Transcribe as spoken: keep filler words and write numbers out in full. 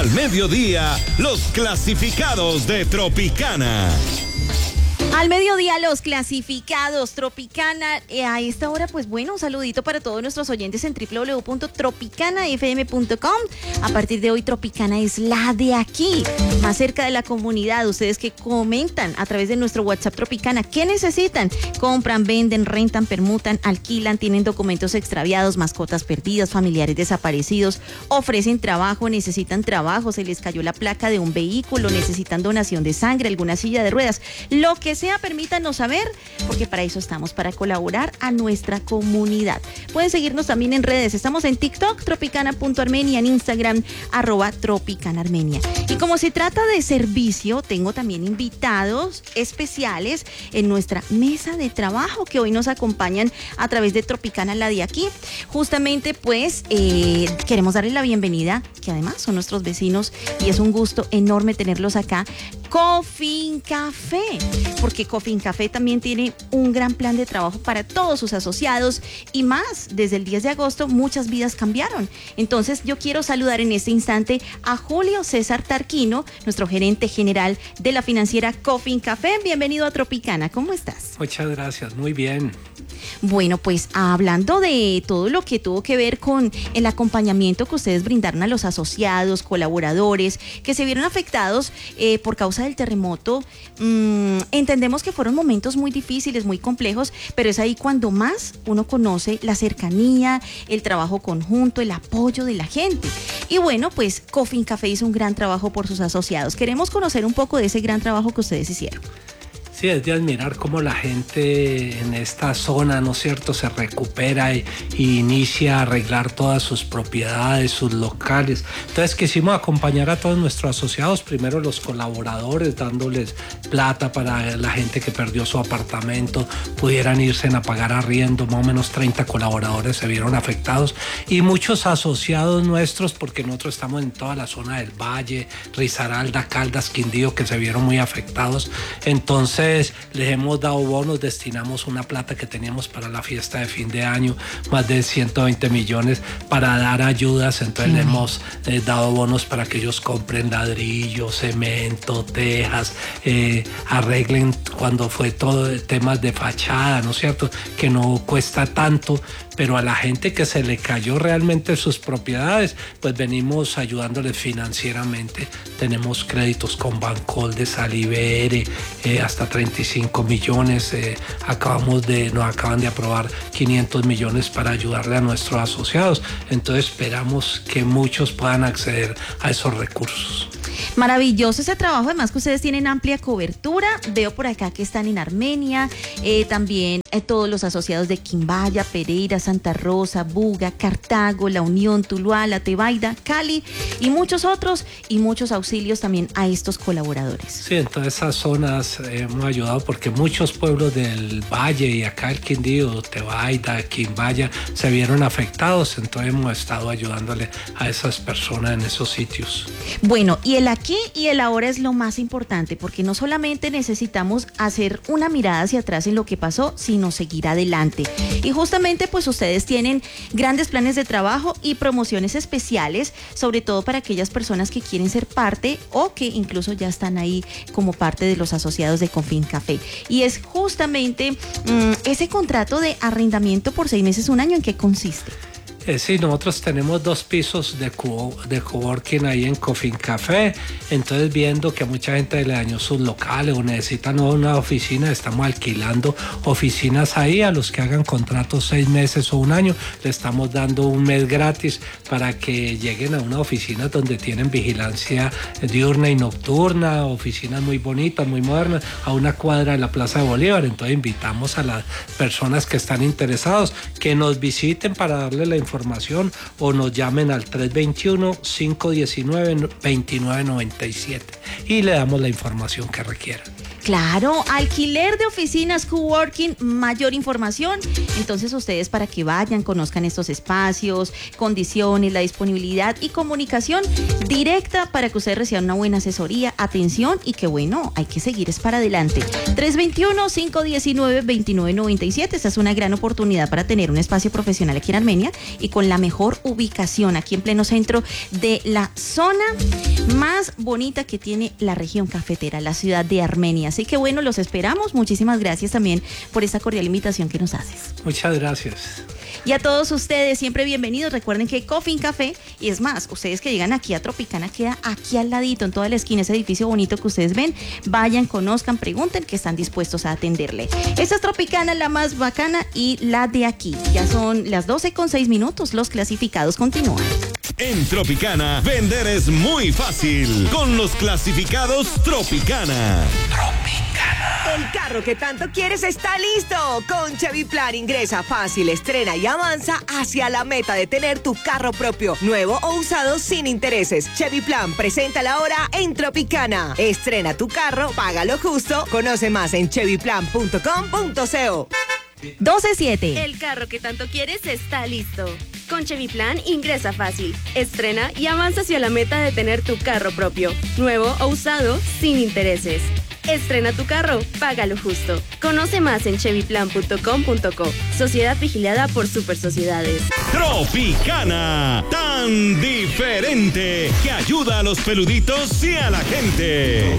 Al mediodía, los clasificados de Tropicana. Al mediodía, los clasificados Tropicana. Eh, a esta hora, pues bueno, un saludito para todos nuestros oyentes en doble u doble u doble u punto tropicana f m punto com. A partir de hoy, Tropicana es la de aquí, más cerca de la comunidad. Ustedes que comentan a través de nuestro WhatsApp Tropicana, ¿qué necesitan? Compran, venden, rentan, permutan, alquilan, tienen documentos extraviados, mascotas perdidas, familiares desaparecidos, ofrecen trabajo, necesitan trabajo, se les cayó la placa de un vehículo, necesitan donación de sangre, alguna silla de ruedas, lo que sea. Permítanos saber, porque para eso estamos, para colaborar a nuestra comunidad. Pueden seguirnos también en redes. Estamos en TikTok, tropicana punto armenia, en Instagram, arroba tropicanarmenia. Y como se trata de servicio, tengo también invitados especiales en nuestra mesa de trabajo que hoy nos acompañan a través de Tropicana, la de aquí. Justamente, pues, eh, queremos darles la bienvenida, que además son nuestros vecinos, y es un gusto enorme tenerlos acá. Cofincafé, porque Cofincafé también tiene un gran plan de trabajo para todos sus asociados y más, desde el diez de agosto muchas vidas cambiaron. Entonces yo quiero saludar en este instante a Julio César Tarquino, nuestro gerente general de la financiera Cofincafé. Bienvenido a Tropicana, ¿cómo estás? Muchas gracias, muy bien. Bueno, pues hablando de todo lo que tuvo que ver con el acompañamiento que ustedes brindaron a los asociados, colaboradores, que se vieron afectados eh, por causa del terremoto, mmm, entendemos que fueron momentos muy difíciles, muy complejos, pero es ahí cuando más uno conoce la cercanía, el trabajo conjunto, el apoyo de la gente. Y bueno, pues Cofincafé hizo un gran trabajo por sus asociados. Queremos conocer un poco de ese gran trabajo que ustedes hicieron. Sí, es de admirar cómo la gente en esta zona, ¿no es cierto?, se recupera y, y inicia a arreglar todas sus propiedades, sus locales. Entonces quisimos acompañar a todos nuestros asociados, primero los colaboradores, dándoles plata para la gente que perdió su apartamento, pudieran irse a pagar arriendo. Más o menos treinta colaboradores se vieron afectados y muchos asociados nuestros, porque nosotros estamos en toda la zona del Valle, Risaralda, Caldas, Quindío, que se vieron muy afectados. Entonces les hemos dado bonos, destinamos una plata que teníamos para la fiesta de fin de año, más de ciento veinte millones para dar ayudas. Entonces mm. les hemos eh, dado bonos para que ellos compren ladrillo, cemento, tejas, eh, arreglen cuando fue todo temas de fachada, ¿no es cierto?, que no cuesta tanto, pero a la gente que se le cayó realmente sus propiedades, pues venimos ayudándoles financieramente. Tenemos créditos con Bancol de Salivere, eh, hasta treinta y cinco millones, eh, acabamos de, nos acaban de aprobar quinientos millones para ayudarle a nuestros asociados. Entonces esperamos que muchos puedan acceder a esos recursos. Maravilloso ese trabajo, además que ustedes tienen amplia cobertura. Veo por acá que están en Armenia, eh, también eh, todos los asociados de Quimbaya, Pereira, Santa Rosa, Buga, Cartago, La Unión, Tuluá, La Tebaida, Cali y muchos otros, y muchos auxilios también a estos colaboradores. Sí, en todas esas zonas hemos ayudado porque muchos pueblos del Valle y acá el Quindío, Tebaida, Quimbaya, se vieron afectados. Entonces hemos estado ayudándole a esas personas en esos sitios. Bueno, y el aquí y el ahora es lo más importante, porque no solamente necesitamos hacer una mirada hacia atrás en lo que pasó, sino seguir adelante. Y justamente pues ustedes tienen grandes planes de trabajo y promociones especiales, sobre todo para aquellas personas que quieren ser parte o que incluso ya están ahí como parte de los asociados de Cofincafé. Y es justamente mmm, ese contrato de arrendamiento por seis meses, un año, ¿en qué consiste? Eh, sí, nosotros tenemos dos pisos de, co de coworking ahí en Cofincafé. Entonces, viendo que mucha gente le dañó sus locales o necesitan una oficina, estamos alquilando oficinas ahí. A los que hagan contratos seis meses o un año, le estamos dando un mes gratis para que lleguen a una oficina donde tienen vigilancia diurna y nocturna, oficinas muy bonitas, muy modernas, a una cuadra de la Plaza de Bolívar. Entonces, invitamos a las personas que están interesados que nos visiten para darle la información información o nos llamen al tres dos uno, cinco uno nueve, dos nueve nueve siete y le damos la información que requieran. Claro, alquiler de oficinas, coworking, mayor información. Entonces ustedes para que vayan, conozcan estos espacios, condiciones, la disponibilidad y comunicación directa para que ustedes reciban una buena asesoría, atención y que bueno, hay que seguir es para adelante. tres dos uno, cinco uno nueve, dos nueve nueve siete, esta es una gran oportunidad para tener un espacio profesional aquí en Armenia y con la mejor ubicación aquí en pleno centro de la zona más bonita que tiene la región cafetera, la ciudad de Armenia. Así que bueno, los esperamos. Muchísimas gracias también por esta cordial invitación que nos haces. Muchas gracias. Y a todos ustedes, siempre bienvenidos. Recuerden que Coffee Café, y es más, ustedes que llegan aquí a Tropicana, queda aquí al ladito, en toda la esquina, ese edificio bonito que ustedes ven. Vayan, conozcan, pregunten, que están dispuestos a atenderle. Esta es Tropicana, la más bacana y la de aquí. Ya son las doce con seis minutos, los clasificados continúan. En Tropicana, vender es muy fácil. Con los clasificados Tropicana. Tropicana. El carro que tanto quieres está listo. Con Chevy Plan ingresa fácil, estrena y avanza hacia la meta de tener tu carro propio, nuevo o usado sin intereses. Chevy Plan presenta la hora en Tropicana. Estrena tu carro, págalo justo. Conoce más en chevy plan punto com punto co. doce siete. El carro que tanto quieres está listo. Con Chevy Plan ingresa fácil, estrena y avanza hacia la meta de tener tu carro propio, nuevo o usado, sin intereses. Estrena tu carro, págalo justo. Conoce más en chevy plan punto com punto co. Sociedad vigilada por Super Sociedades. Tropicana, tan diferente que ayuda a los peluditos y a la gente.